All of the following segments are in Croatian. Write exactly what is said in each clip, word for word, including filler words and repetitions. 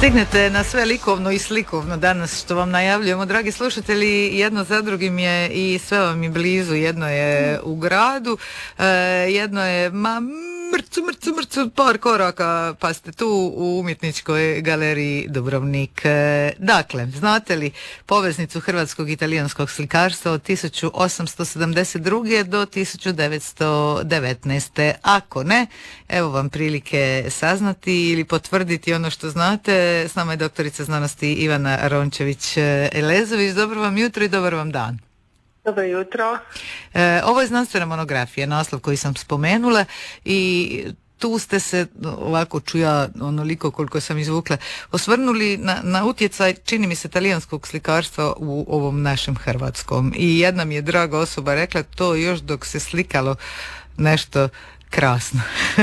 Stignete na sve likovno i slikovno danas što vam najavljujemo, dragi slušatelji, jedno za drugim je i sve vam je blizu. Jedno je u gradu, jedno je ma mrcu, mrcu, mrcu, par koraka pa ste tu u Umjetničkoj galeriji Dubrovnik. Dakle, znate li poveznicu hrvatskog i italijanskog slikarstva od tisuću osamsto sedamdeset druge do tisuću devetsto devetnaeste? Ako ne, evo vam prilike saznati ili potvrditi ono što znate. S nama je doktorica znanosti Ivana Rončević-Elezović. Dobro vam jutro i dobar vam dan. Dobro jutro. E, ovo je znanstvena monografija, naslov koji sam spomenula, i tu ste se, ovako ću ja onoliko koliko sam izvukla, osvrnuli na, na utjecaj, čini mi se, talijanskog slikarstva u ovom našem hrvatskom. I jedna mi je draga osoba rekla to još dok se slikalo nešto krasno.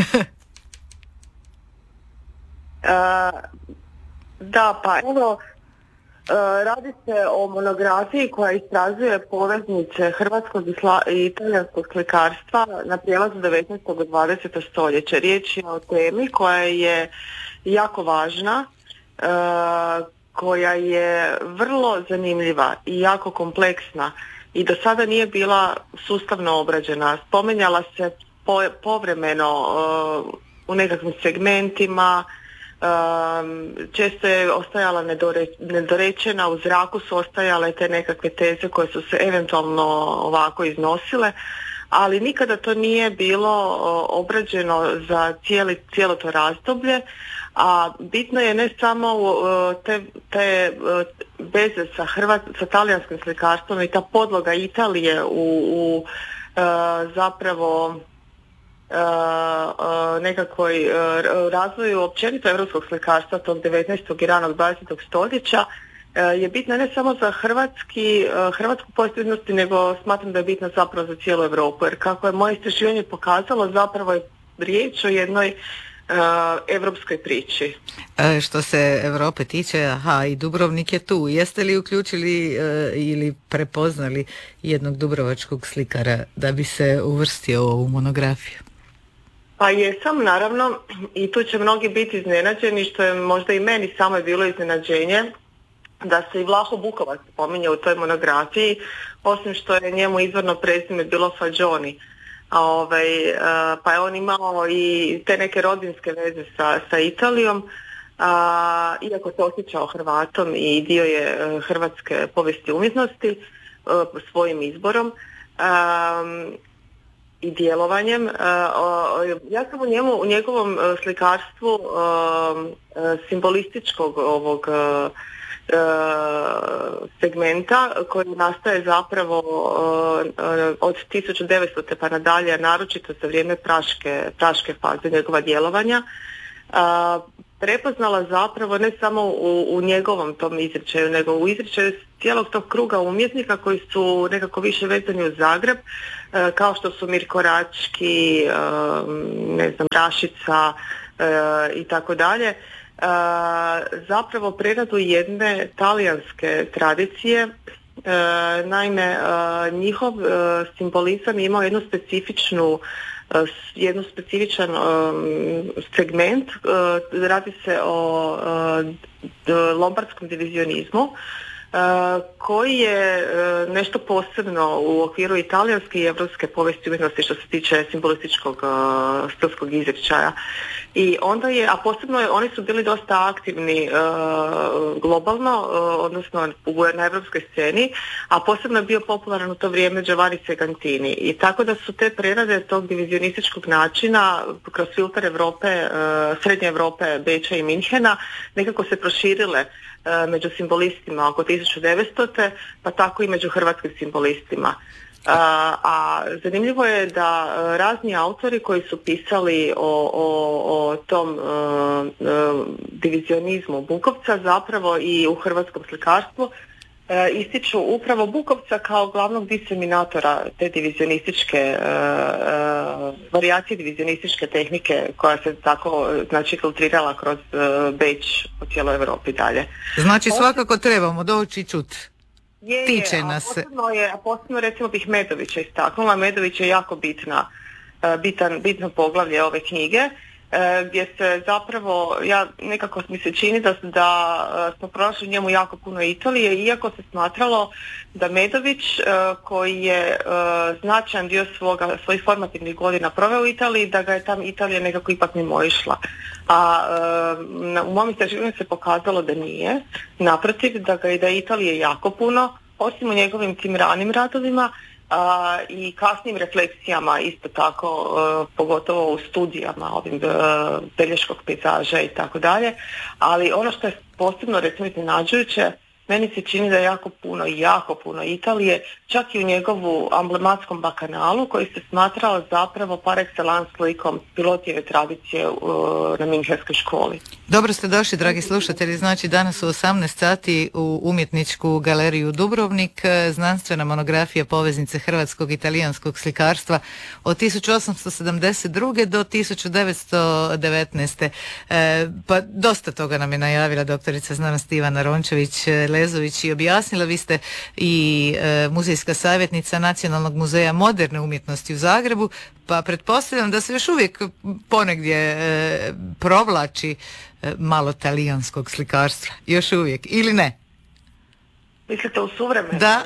uh, da, pa evo, Uh, radi se o monografiji koja istražuje poveznice hrvatskog i, sla- i italijanskog slikarstva na prijelazu devetnaestog. i dvadesetog stoljeća. Riječ je o temi koja je jako važna, uh, koja je vrlo zanimljiva i jako kompleksna i do sada nije bila sustavno obrađena. Spomenjala se po- povremeno uh, u nekakvim segmentima. Um, često je ostajala nedore, nedorečena, u zraku su ostajale te nekakve teze koje su se eventualno ovako iznosile, ali nikada to nije bilo uh, obrađeno za cijeli, cijelo to razdoblje, a bitno je ne samo uh, te, te uh, veze sa, Hrvat, sa talijanskim slikarstvom i ta podloga Italije u, u uh, zapravo Uh, uh, nekakvoj uh, razvoju općenito europskog slikarstva tog devetnaestog i ranog dvadesetog stoljeća uh, je bitna ne samo za hrvatski, uh, hrvatsku posebnost, nego smatram da je bitna zapravo za cijelu Europu, jer kako je moje istraživanje pokazalo, zapravo je riječ o jednoj uh, europskoj priči. E, što se Europe tiče, aha, i Dubrovnik je tu. Jeste li uključili e, ili prepoznali jednog dubrovačkog slikara da bi se uvrstio u ovu monografiju? Pa jesam, naravno, i tu će mnogi biti iznenađeni, što je možda i meni samo je bilo iznenađenje, da se i Vlaho Bukovac spominje u toj monografiji, osim što je njemu izvorno prezime bilo Fagioni. A ovaj, pa je on imao i te neke rodbinske veze sa, sa Italijom, a, iako se osjećao Hrvatom i dio je hrvatske povijesti umjetnosti a, svojim izborom. A, i djelovanjem. Ja sam u njemu, u njegovom slikarstvu simbolističkog ovog segmenta koji nastaje zapravo od tisuću devetsto. pa nadalje, naročito za vrijeme praške, praške faze njegova djelovanja, prepoznala zapravo ne samo u, u njegovom tom izričaju, nego u izričaju cijelog tog kruga umjetnika koji su nekako više vezani uz Zagreb, e, kao što su Mirko Rački, e, ne znam, Rašica e, i tako dalje, e, zapravo preradu jedne talijanske tradicije. E, naime, e, njihov e, simbolizam je imao jednu specifičnu jednu specifičan um, segment, uh, radi se o uh, lombardskom divizionizmu, uh, koji je uh, nešto posebno u okviru italijanske i evropske povijesti umjetnosti što se tiče simbolističkog uh, stilskog izričaja. I onda je, a posebno je, oni su bili dosta aktivni uh, globalno, uh, odnosno u, na evropskoj sceni, a posebno je bio popularan u to vrijeme Giovanni Segantini. I tako da su te prerade tog divizionističkog načina kroz filter Europe, uh, srednje Europe, Beča i Minhena nekako se proširile uh, među simbolistima oko tisuću devetsto. pa tako i među hrvatskim simbolistima. Uh, a zanimljivo je da uh, razni autori koji su pisali o, o, o tom uh, uh, divizionizmu Bukovca zapravo i u hrvatskom slikarstvu uh, ističu upravo Bukovca kao glavnog diseminatora te divizionističke uh, uh, varijacije divizionističke tehnike koja se tako znači filtrirala kroz uh, Beč po cijeloj Europi dalje. Znači svakako trebamo doći čut. Je, Tiče je, nas. A posebno, je, a posebno recimo bih Medovića istaknula. Medović je jako bitna, bitan, bitno poglavlje ove knjige. gdje se zapravo, ja nekako mi se čini da, da smo pronašli u njemu jako puno Italije, iako se smatralo da Medović, koji je značajan dio svoga, svojih formativnih godina proveo u Italiji, da ga je tam Italija nekako ipak mimoišla. A u mom istraživanju se pokazalo da nije, naprotiv, da ga je da je Italije jako puno, osim u njegovim tim ranim radovima, a, i kasnim refleksijama isto tako, uh, pogotovo u studijama ovim uh, Pelješkog pejzaža i tako dalje, ali ono što je posebno recimo iznenađujuće, meni se čini da je jako puno, jako puno Italije, čak i u njegovu amblematskom bakanalu koji se smatrao zapravo par excellence slikom Pilotijeve tradicije uh, na Minhenskoj školi. Dobro ste došli, dragi slušatelji. Znači, danas u osamnaest sati u Umjetničku galeriju Dubrovnik, znanstvena monografija poveznice hrvatskog i italijanskog slikarstva od tisuću osamsto sedamdeset druge do tisuću devetsto devetnaeste. E, pa dosta toga nam je najavila doktorica znanosti Ivana Rončević-Lezović i objasnila. Vi ste i e, muzejska savjetnica Nacionalnog muzeja moderne umjetnosti u Zagrebu, pa pretpostavljam da se još uvijek ponegdje e, provlači e, malo talijanskog slikarstva. Još uvijek, ili ne? Mislite u suvremenu? Da.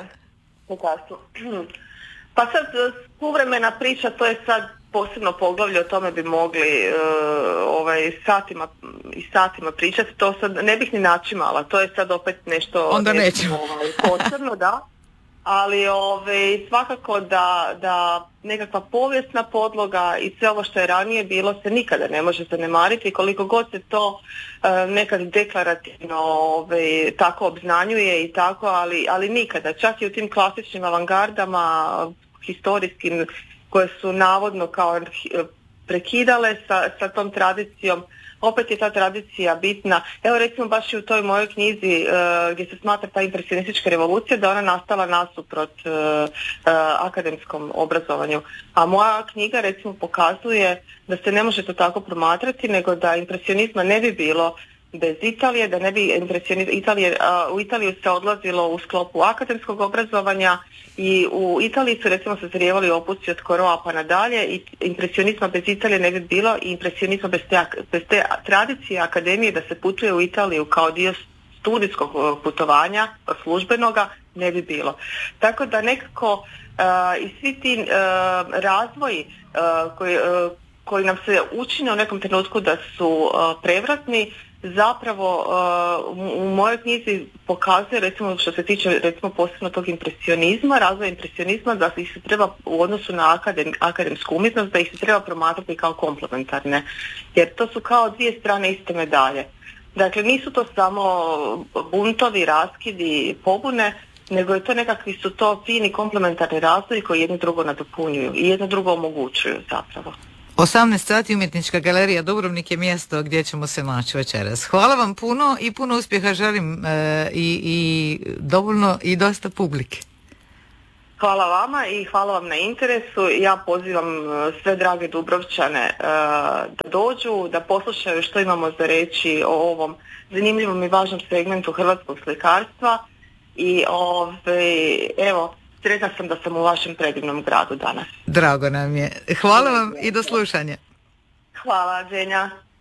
Pa sad, suvremena priča, to je sad posebno poglavlje, o tome bi mogli uh, ovaj, satima i satima pričati. To sad ne bih ni načimala, to je sad opet nešto... Onda nećemo. Ovaj, posebno, da. Ali ove, svakako da, da nekakva povijesna podloga i sve ovo što je ranije bilo se nikada ne može zanemariti, koliko god se to e, nekad deklarativno ove, tako obznanjuje i tako, ali, ali nikada. Čak i u tim klasičnim avangardama historijskim koje su navodno kao prekidale sa, sa tom tradicijom, opet je ta tradicija bitna. Evo recimo baš i u toj mojoj knjizi uh, gdje se smatra ta impresionistička revolucija, da ona nastala nasuprot uh, uh, akademskom obrazovanju. A moja knjiga recimo pokazuje da se ne može to tako promatrati, nego da impresionizma ne bi bilo bez Italije, da ne bi impresionizam Italije, uh, u Italiju se odlazilo u sklopu akademskog obrazovanja i u Italiji su recimo sazrijevali opusi od Koroa pa nadalje i impresionizma bez Italije ne bi bilo i impresionizma bez te, bez te tradicije akademije da se putuje u Italiju kao dio studijskog putovanja službenoga ne bi bilo. Tako da nekako uh, i svi ti uh, razvoji uh, koji, uh, koji nam se učine u nekom trenutku da su uh, prevratni, zapravo uh, u mojoj knjizi pokazuje, recimo što se tiče recimo posebno tog impresionizma, razvoja impresionizma, da ih se treba u odnosu na akadem, akademsku umjetnost, da ih se treba promatrati kao komplementarne, jer to su kao dvije strane iste medalje. Dakle, nisu to samo buntovi, raskidi, pobune, nego je to nekakvi su to fini komplementarni razvoji koji jedno drugo nadopunjuju i jedno drugo omogućuju zapravo. osamnaest sati Umjetnička galerija Dubrovnik je mjesto gdje ćemo se naći večeras. Hvala vam puno i puno uspjeha želim e, i, i dovoljno i dosta publike. Hvala vama i hvala vam na interesu. Ja pozivam sve drage Dubrovčane e, da dođu, da poslušaju što imamo za reći o ovom zanimljivom i važnom segmentu hrvatskog slikarstva i ove, evo, sretna sam da sam u vašem predivnom gradu danas. Drago nam je. Hvala vam i do slušanja. Hvala, Ženja.